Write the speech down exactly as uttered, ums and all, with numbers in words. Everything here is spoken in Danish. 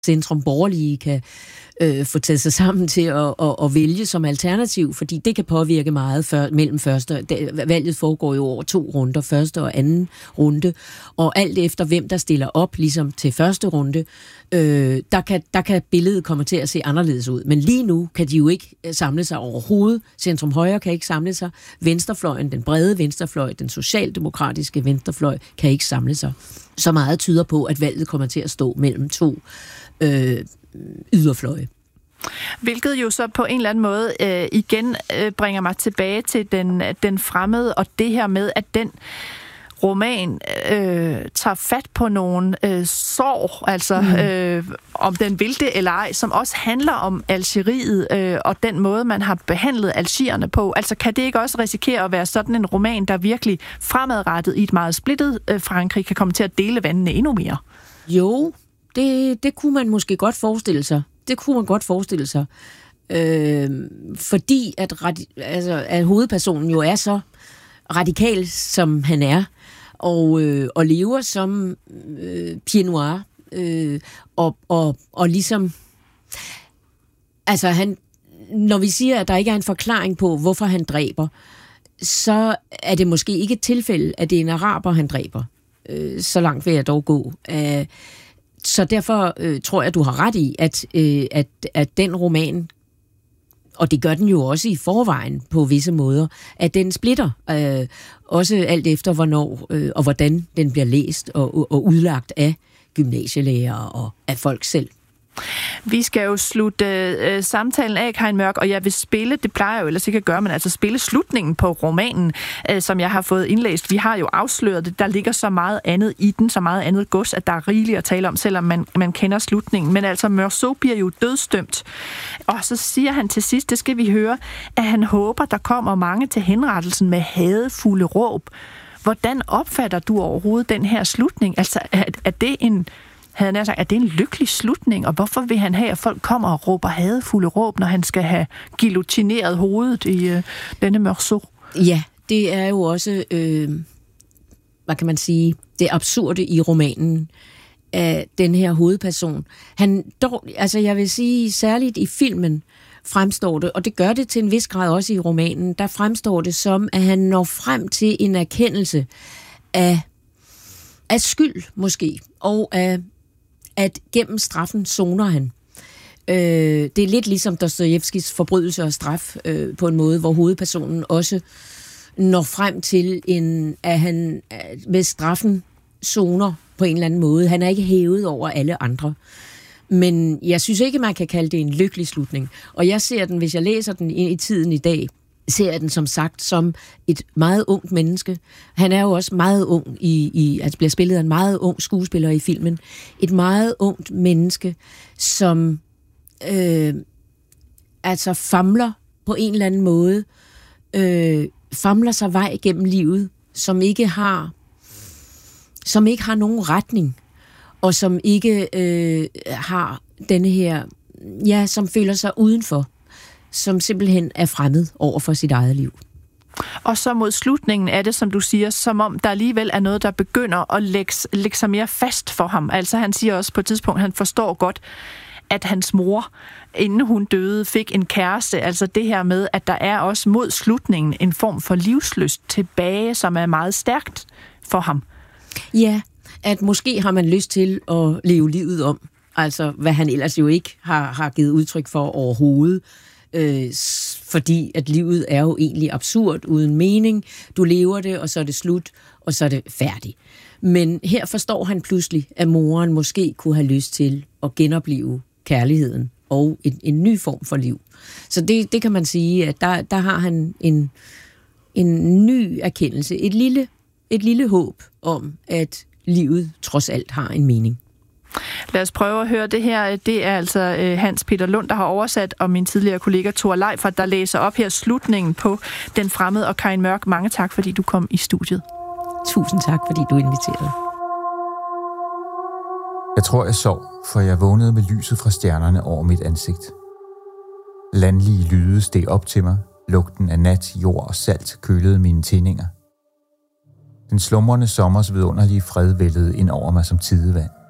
centrum borgerlige kan øh, få taget sig sammen til at, at, at vælge som alternativ, fordi det kan påvirke meget før, mellem første... Det, valget foregår jo over to runder, første og anden runde, og alt efter hvem der stiller op, ligesom til første runde, øh, der, kan, der kan billedet komme til at se anderledes ud. Men lige nu kan de jo ikke samle sig overhovedet. Centrum højre kan ikke samle sig. Venstrefløjen, den brede venstrefløj, den socialdemokratiske venstrefløj, kan ikke samle sig. Så meget tyder på, at valget kommer til at stå mellem to øh, yderfløje. Hvilket jo så på en eller anden måde øh, igen øh, bringer mig tilbage til den, den fremmede, og det her med, at den roman øh, tager fat på nogle øh, sår, altså mm. øh, om den vil det eller ej, som også handler om Algeriet øh, og den måde, man har behandlet algerierne på. Altså kan det ikke også risikere at være sådan en roman, der virkelig fremadrettet i et meget splittet øh, Frankrig kan komme til at dele vandene endnu mere? Jo, det, det kunne man måske godt forestille sig. Det kunne man godt forestille sig. Øh, fordi at, altså, at hovedpersonen jo er så radikal, som han er, og, øh, og lever som øh, pied noir, øh, og, og, og ligesom... Altså, han, når vi siger, at der ikke er en forklaring på, hvorfor han dræber, så er det måske ikke et tilfælde, at det er en araber, han dræber. Øh, så langt vil jeg dog gå. Øh, så derfor øh, tror jeg, du har ret i, at, øh, at, at den roman, og det gør den jo også i forvejen på visse måder, at den splitter, øh, også alt efter hvornår øh, og hvordan den bliver læst og, og udlagt af gymnasielærer og af folk selv. Vi skal jo slutte øh, samtalen af, Karin Mørk, og jeg vil spille, det plejer jeg jo ellers ikke at gøre, men altså spille slutningen på romanen, øh, som jeg har fået indlæst. Vi har jo afsløret det, der ligger så meget andet i den, så meget andet gods, at der er rigeligt at tale om, selvom man, man kender slutningen. Men altså, Meursault bliver jo dødsdømt, og så siger han til sidst, det skal vi høre, at han håber, der kommer mange til henrettelsen med hadefulde råb. Hvordan opfatter du overhovedet den her slutning? Altså, er, er det en... havde han sagt, at det er en lykkelig slutning, og hvorfor vil han have, at folk kommer og råber hadefulde råb, når han skal have guillotineret hovedet i øh, denne Meursault? Ja, det er jo også, øh, hvad kan man sige, det absurde i romanen af den her hovedperson. Han, dog, altså jeg vil sige, særligt i filmen fremstår det, og det gør det til en vis grad også i romanen, der fremstår det som, at han når frem til en erkendelse af, af skyld måske, og af at gennem straffen soner han. Øh, det er lidt ligesom Dostojevskijs Forbrydelse og straf, øh, på en måde, hvor hovedpersonen også når frem til, en, at han med straffen soner på en eller anden måde. Han er ikke hævet over alle andre. Men jeg synes ikke, man kan kalde det en lykkelig slutning. Og jeg ser den, hvis jeg læser den i tiden i dag, ser jeg den som sagt som et meget ungt menneske. Han er jo også meget ung, i, i altså bliver spillet af en meget ung skuespiller i filmen. Et meget ungt menneske, som øh, altså famler på en eller anden måde, øh, famler sig vej gennem livet, som ikke har, som ikke har nogen retning, og som ikke øh, har denne her, ja, som føler sig udenfor, som simpelthen er fremmed over for sit eget liv. Og så mod slutningen er det, som du siger, som om der alligevel er noget, der begynder at lægge, lægge sig mere fast for ham. Altså han siger også på et tidspunkt, han forstår godt, at hans mor, inden hun døde, fik en kæreste. Altså det her med, at der er også mod slutningen en form for livslyst tilbage, som er meget stærkt for ham. Ja, at måske har man lyst til at leve livet om. Altså hvad han ellers jo ikke har, har givet udtryk for overhovedet. Øh, fordi at livet er jo egentlig absurd, uden mening. Du lever det, og så er det slut, og så er det færdigt. Men her forstår han pludselig, at moren måske kunne have lyst til at genopleve kærligheden og en, en ny form for liv. Så det, det kan man sige, at der, der har han en, en ny erkendelse, et lille, et lille håb om, at livet trods alt har en mening. Lad os prøve at høre det her. Det er altså Hans Peter Lund, der har oversat, og min tidligere kollega Thor Leifert, der læser op her slutningen på Den Fremmede. Og Karin Mørk, mange tak, fordi du kom i studiet. Tusind tak, fordi du inviterede. Jeg tror, jeg sov, for jeg vågnede med lyset fra stjernerne over mit ansigt. Landlige lyde steg op til mig. Lugten af nat, jord og salt kølede mine tinninger. Den slumrende sommers vidunderlige fred vældede ind over mig som tidevand.